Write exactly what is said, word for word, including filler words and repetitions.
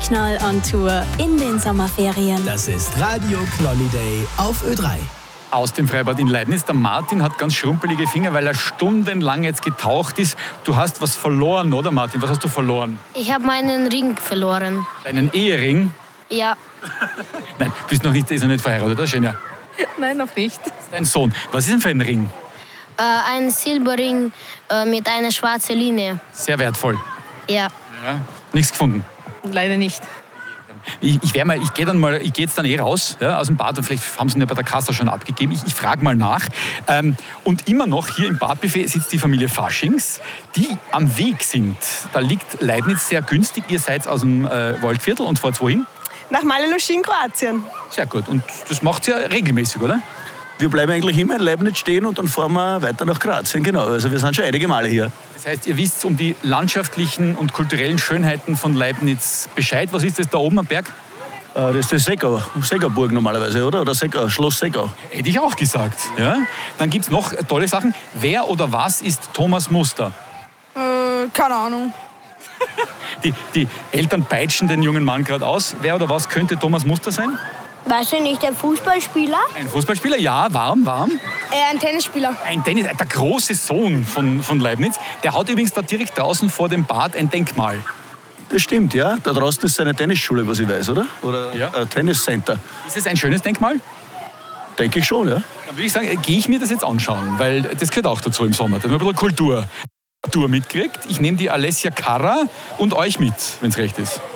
Knall on Tour in den Sommerferien. Das ist Radio Knolli Day auf Ö drei. Aus dem Freibad in Leibniz. Der Martin hat ganz schrumpelige Finger, weil er stundenlang jetzt getaucht ist. Du hast was verloren, oder Martin? Was hast du verloren? Ich habe meinen Ring verloren. Deinen Ehering? Ja. Nein, bist noch nicht, ist noch nicht verheiratet, oder Schenja? Nein, noch nicht. Dein Sohn. Was ist denn für ein Ring? Äh, ein Silberring äh, mit einer schwarzen Linie. Sehr wertvoll. Ja. Ja. Nichts gefunden. Leider nicht. Ich, ich, wär mal, ich gehe dann mal, ich gehe jetzt dann eh raus, ja, aus dem Bad, und vielleicht haben sie ihn ja bei der Kasse schon abgegeben. Ich, ich frage mal nach. Ähm, und immer noch hier im Badbuffet sitzt die Familie Faschings, die am Weg sind. Da liegt Leibniz sehr günstig. Ihr seid aus dem äh, Waldviertel und fahrt wohin? Nach Malelushi in Kroatien. Sehr gut. Und das macht ihr ja regelmäßig, oder? Wir bleiben eigentlich immer in Leibniz stehen und dann fahren wir weiter nach Kroatien. Genau, also wir sind schon einige Male hier. Das heißt, ihr wisst um die landschaftlichen und kulturellen Schönheiten von Leibniz Bescheid. Was ist das da oben am Berg? Äh, das ist die Seckau, Seckauburg normalerweise, oder? Oder Seckau, Schloss Seckau. Hätte ich auch gesagt. Ja? Dann gibt es noch tolle Sachen. Wer oder was ist Thomas Muster? Äh, keine Ahnung. Die, die Eltern peitschen den jungen Mann gerade aus. Wer oder was könnte Thomas Muster sein? Weißt du nicht, der Fußballspieler? Ein Fußballspieler, ja, warm, warm. Äh, ein Tennisspieler. Ein Tennis, der große Sohn von, von Leibniz. Der hat übrigens da direkt draußen vor dem Bad ein Denkmal. Das stimmt, ja. Da draußen ist seine Tennisschule, was ich weiß, oder? Oder Ja. ein Tenniscenter. Ist es ein schönes Denkmal? Denke ich schon, ja. Dann würde ich sagen, gehe ich mir das jetzt anschauen, weil das gehört auch dazu im Sommer. Da haben wir ein bisschen Kultur. Tour mitkriegt. Ich nehme die Alessia Carra und euch mit, wenn es recht ist.